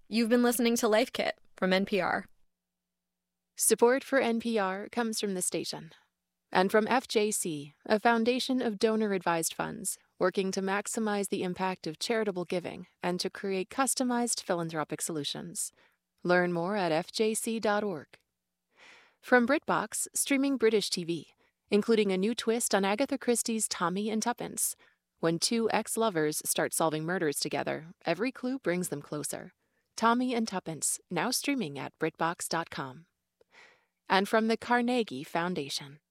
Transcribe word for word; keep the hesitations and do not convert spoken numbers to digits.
You've been listening to Life Kit from N P R. Support for N P R comes from the station and from F J C, a foundation of donor-advised funds working to maximize the impact of charitable giving and to create customized philanthropic solutions. Learn more at f j c dot org. From BritBox, streaming British T V, including a new twist on Agatha Christie's Tommy and Tuppence. When two ex-lovers start solving murders together, every clue brings them closer. Tommy and Tuppence, now streaming at britbox dot com. And from the Carnegie Foundation.